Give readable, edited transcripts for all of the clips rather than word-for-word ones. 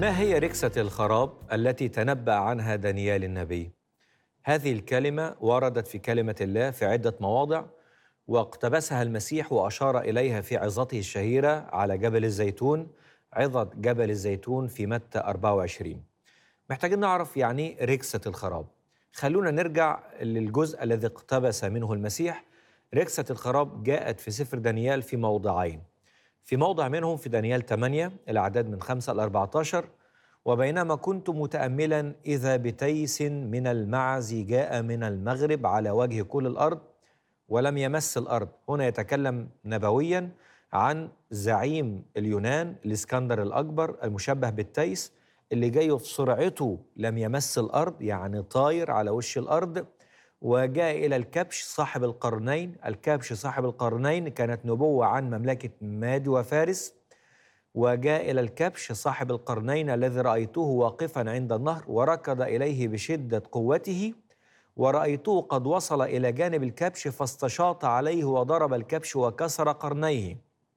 ما هي ركسة الخراب التي تنبأ عنها دانيال النبي؟ هذه الكلمة وردت في كلمة الله في عدة مواضع، واقتبسها المسيح وأشار إليها في عظته الشهيرة على جبل الزيتون، عظة جبل الزيتون في متى 24. محتاجين نعرف يعني إيه ركسة الخراب. خلونا نرجع للجزء الذي اقتبس منه المسيح. ركسة الخراب جاءت في سفر دانيال في موضعين. في موضع منهم في دانيال 8 الأعداد من 5 ل 14: وبينما كنت متأملا إذا بتيس من المعز جاء من المغرب على وجه كل الأرض ولم يمس الأرض. هنا يتكلم نبويا عن زعيم اليونان الإسكندر الأكبر المشبه بالتيس، اللي جاي في سرعته لم يمس الأرض، يعني طاير على وش الأرض. وجاء إلى الكبش صاحب القرنين. الكبش صاحب القرنين كانت نبوة عن مملكة ماد وفارس. وجاء إلى الكبش صاحب القرنين الذي رأيته واقفا عند النهر وركض إليه بشدة قوته، ورأيته قد وصل إلى جانب الكبش فاستشاط عليه وضرب الكبش وكسر قرنيه،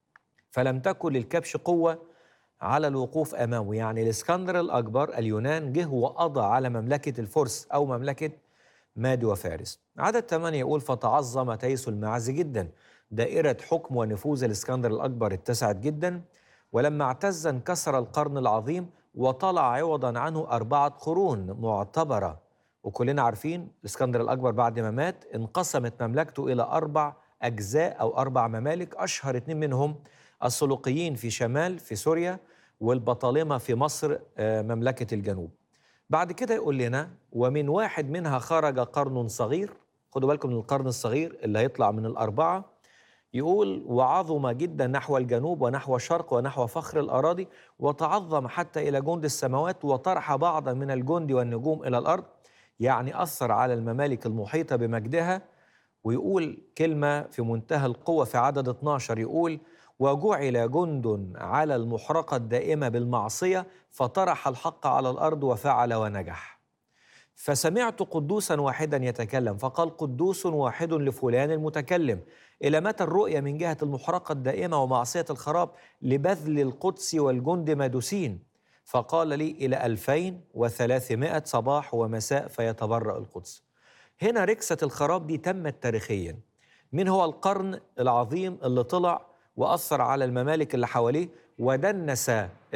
فلم تكن للكبش قوة على الوقوف أمامه. يعني الإسكندر الأكبر اليونان جه وقضى على مملكة الفرس أو مملكة ماد وفارس. عدد 8 يقول: فتعظم تيس المعز جدا. دائرة حكم ونفوذ الإسكندر الأكبر اتسعت جدا، ولما اعتز انكسر القرن العظيم وطلع عوضا عنه 4 قرون معتبرة. وكلنا عارفين الإسكندر الأكبر بعد ما مات انقسمت مملكته إلى 4 أجزاء أو 4 ممالك، أشهر 2 منهم السلوقيين في شمال في سوريا، والبطالمة في مصر مملكة الجنوب. بعد كده يقول لنا: ومن واحد منها خرج قرن صغير. خدوا بالكم من القرن الصغير اللي هيطلع من ال4. يقول: وعظم جدا نحو الجنوب ونحو الشرق ونحو فخر الأراضي، وتعظم حتى إلى جند السماوات، وطرح بعضا من الجند والنجوم إلى الأرض. يعني أثر على الممالك المحيطة بمجدها. ويقول كلمة في منتهى القوة في عدد 12، يقول: وجعل جند على المحرقة الدائمة بالمعصية، فطرح الحق على الأرض وفعل ونجح. فسمعت قدوسا واحدا يتكلم فقال: قدوس واحد لفلان المتكلم. إلى متى الرؤية من جهة المحرقة الدائمة ومعصية الخراب لبذل القدس والجند مدوسين؟ فقال لي: إلى 2300 صباح ومساء فيتبرأ القدس. هنا ركسة الخراب دي تمت تاريخيا. مين هو القرن العظيم اللي طلع وأثر على الممالك اللي حواليه ودنس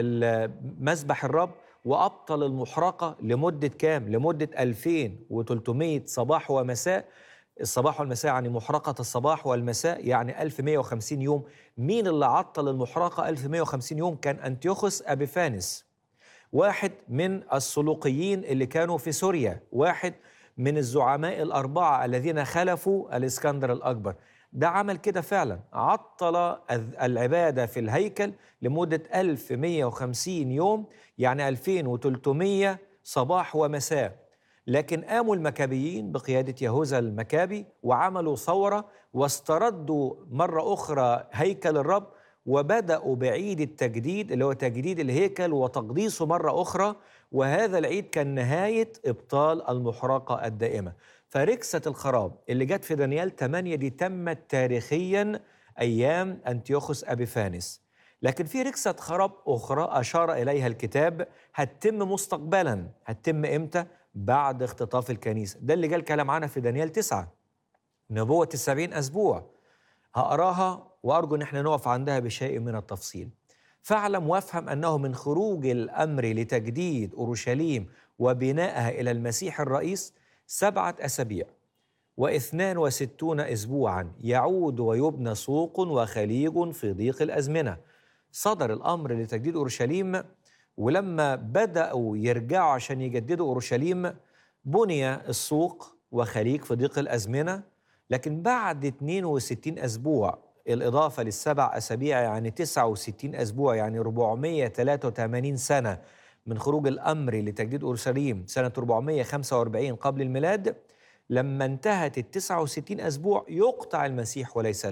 مذبح الرب وأبطل المحرقة لمدة كام؟ لمدة 2300 صباح ومساء. الصباح والمساء يعني محرقة الصباح والمساء، يعني 1150 يوم. مين اللي عطل المحرقة 1150 يوم؟ كان أنتيوخوس أبيفانس، واحد من السلوقيين اللي كانوا في سوريا، واحد من الزعماء ال4 الذين خلفوا الإسكندر الأكبر. ده عمل كده فعلا، عطل العبادة في الهيكل لمدة 1150 يوم، يعني 2300 صباح ومساء. لكن قاموا المكابيين بقيادة يهوذا المكابي وعملوا ثورة واستردوا مرة أخرى هيكل الرب، وبدأوا بعيد التجديد اللي هو تجديد الهيكل وتقديسه مرة أخرى. وهذا العيد كان نهاية إبطال المحرقة الدائمة. فركسة الخراب اللي جت في دانيال 8 دي تمت تاريخيا أيام أنتيوخوس أبيفانس. لكن في ركسة خراب أخرى أشار إليها الكتاب هتتم مستقبلا. هتتم إمتى؟ بعد اختطاف الكنيسة. ده اللي جاء الكلام عنها في دانيال 9، نبوة 70 أسبوع. هقراها وأرجو أن احنا نقف عندها بشيء من التفصيل. فاعلم وافهم أنه من خروج الأمر لتجديد أورشليم وبنائها إلى المسيح الرئيس 7 أسابيع و62 أسبوعا يعود ويبنى سوق وخليج في ضيق الأزمنة. صدر الأمر لتجديد أورشليم، ولما بدأوا يرجعوا عشان يجددوا أورشليم بني السوق وخليج في ضيق الأزمنة. لكن بعد 62 أسبوع الإضافة لل7 أسابيع يعني 69 أسبوع، يعني 483 سنة من خروج الأمر لتجديد أورشليم سنة 445 قبل الميلاد، لما انتهت ال69 أسبوع يقطع المسيح وليس